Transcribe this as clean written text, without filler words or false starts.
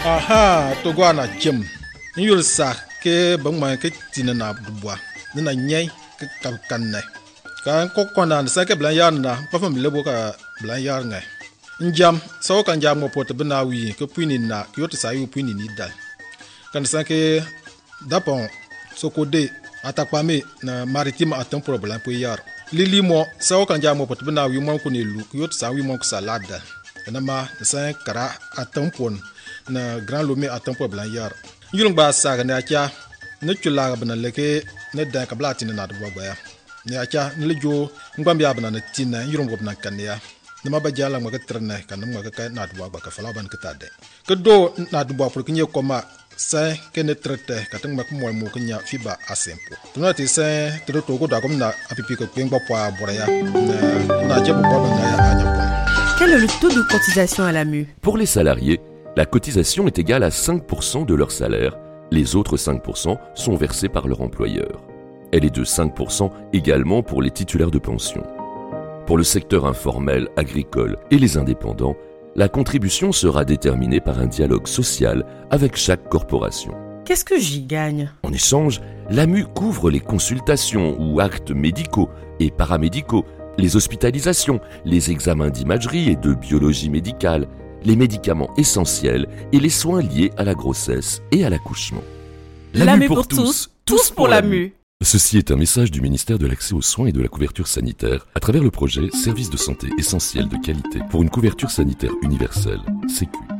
Aha, Togwana Jim. You'll sa ke bangman ke tinana dubois. Nina nyai ke kapkanne. Kan kokona sa ke blan yarna, pa fam lebo ka blan yarnga. Njam, so kan jam mo pot bena wi ke puini na kyot sa yu puini ni dal. Kan sa ke dapon sokode atakpame na maritime atem problem po yar. Lili mo so kan jam mo pot bena wi mo ko ne lu kyot sa wi mo ko salada. Na ma sa kara atem pon na grand lomé atem problem yar. Yulung ba sa ga na kya ne chula bana leke ne dan ka blati na do baya. Ne kya ne lejo ngwambia bana na tina yulung go bana kanya. Nama ba jala ngwa trene kan ngwa ka na do ba ka fala ban ka tade. Ke do na do ba pour kinye koma sa ke ne trete ka tang mak mo mo kanya fiba asempo. Tuna ti sa to ko da kom na apipi ko kwengba pa boraya na je bo ba na ya anya. Quel est le taux de cotisation à la MU? Pour les salariés, la cotisation est égale à 5% de leur salaire. Les autres 5% sont versés par leur employeur. Elle est de 5% également pour les titulaires de pension. Pour le secteur informel, agricole et les indépendants, la contribution sera déterminée par un dialogue social avec chaque corporation. Qu'est-ce que j'y gagne? En échange, l'AMU couvre les consultations ou actes médicaux et paramédicaux, les hospitalisations, les examens d'imagerie et de biologie médicale, les médicaments essentiels et les soins liés à la grossesse et à l'accouchement. L'AMU pour tous, tous pour l'AMU. Ceci est un message du ministère de l'Accès aux soins et de la couverture sanitaire à travers le projet Services de santé essentiels de qualité pour une couverture sanitaire universelle, Sécu.